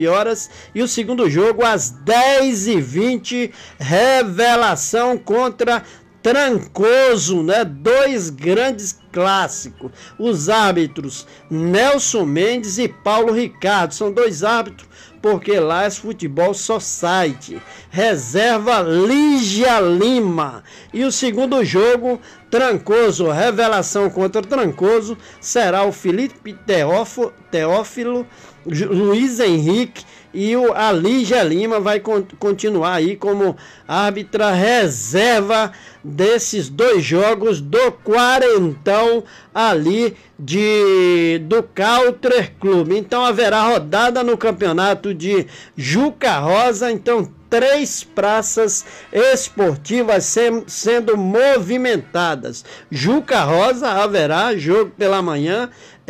horas, e o segundo jogo às 10h20, Revelação contra Trancoso, né? Dois grandes clássicos. Os árbitros Nelson Mendes e Paulo Ricardo são dois árbitros, porque lá é Futebol Society. Reserva Lígia Lima. E o segundo jogo, Trancoso, Revelação contra Trancoso, será o Felipe Teófilo, Luiz Henrique, e a Lígia Lima vai continuar aí como árbitra reserva desses dois jogos do quarentão ali do Country Club. Então haverá rodada no campeonato de Juca Rosa. Então 3 praças esportivas sendo movimentadas. Juca Rosa haverá jogo pela manhã,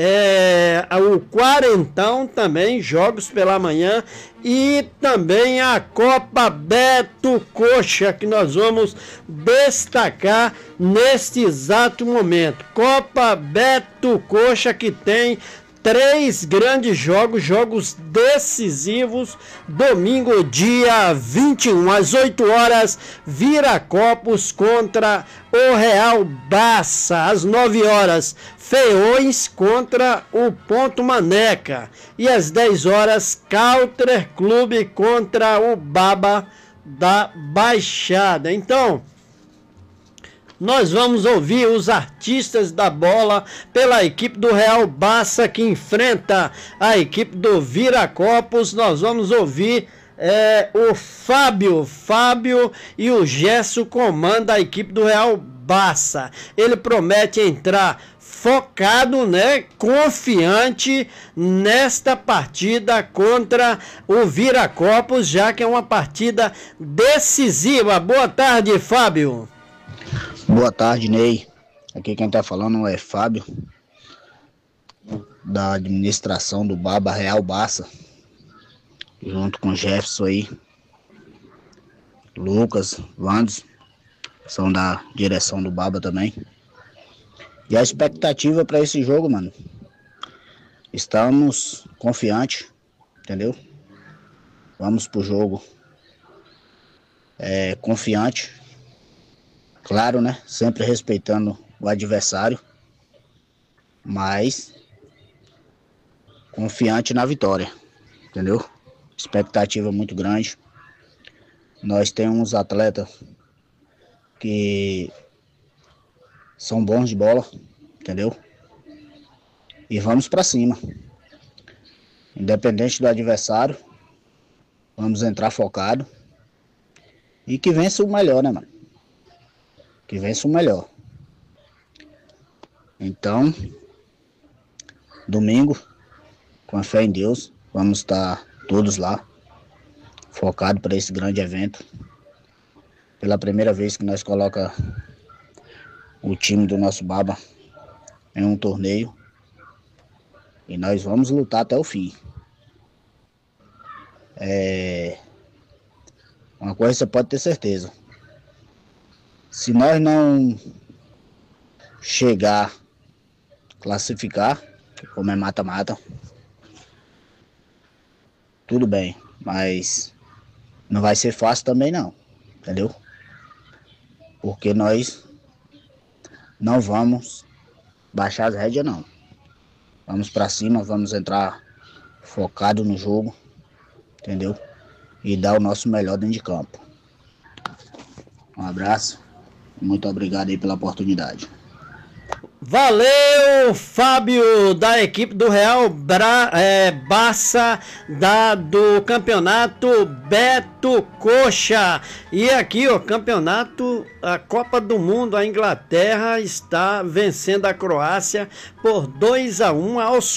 o quarentão também, jogos pela manhã, e também a Copa Beto Coxa, que nós vamos destacar neste exato momento. Copa Beto Coxa, que tem 3 grandes jogos decisivos. Domingo, dia 21, às 8 horas, Viracopos contra o Real Barça. Às 9 horas, Feões contra o Ponto Maneca. E às 10 horas, Country Clube contra o Baba da Baixada. Então, nós vamos ouvir os artistas da bola pela equipe do Real Barça, que enfrenta a equipe do Viracopos. Nós vamos ouvir o Fábio e o Gerson comanda a equipe do Real Barça. Ele promete entrar focado, né, confiante nesta partida contra o Viracopos, já que é uma partida decisiva. Boa tarde, Fábio. Boa tarde, Ney. Aqui quem tá falando é Fábio, da administração do Baba Real Barça, junto com Jefferson aí, Lucas, Vandes, são da direção do Baba também. E a expectativa para esse jogo, mano, estamos confiantes, entendeu? Vamos pro jogo confiante. Claro, né? Sempre respeitando o adversário, mas confiante na vitória, entendeu? Expectativa muito grande. Nós temos uns atletas que são bons de bola, entendeu? E vamos pra cima. Independente do adversário, vamos entrar focado. E que vença o melhor, né, mano? Que vença o melhor. Então, domingo, com a fé em Deus, vamos estar todos lá, focados para esse grande evento. Pela primeira vez que nós coloca o time do nosso Baba em um torneio. E nós vamos lutar até o fim. Uma coisa você pode ter certeza. Se nós não chegar, classificar, como é mata-mata, tudo bem, mas não vai ser fácil também não, entendeu? Porque nós não vamos baixar as rédeas não. Vamos pra cima, vamos entrar focado no jogo, entendeu? E dar o nosso melhor dentro de campo. Um abraço. Muito obrigado aí pela oportunidade. Valeu, Fábio, da equipe do Real Barça, do campeonato Beto Coxa. E aqui, ó, campeonato, a Copa do Mundo, a Inglaterra está vencendo a Croácia por 2-1 aos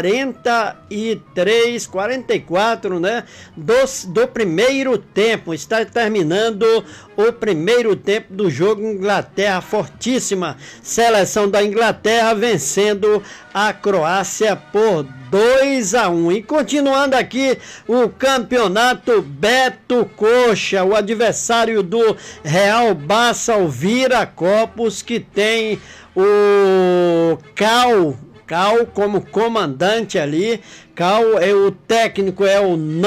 43, 44, né, do primeiro tempo. Está terminando o primeiro tempo do jogo. Inglaterra fortíssima, seleção da Inglaterra vencendo a Croácia por 2-1. E continuando aqui o campeonato Beto Coxa, o adversário do Real Barça, o Viracopos, que tem o Cal como comandante ali. Cal é o técnico, é o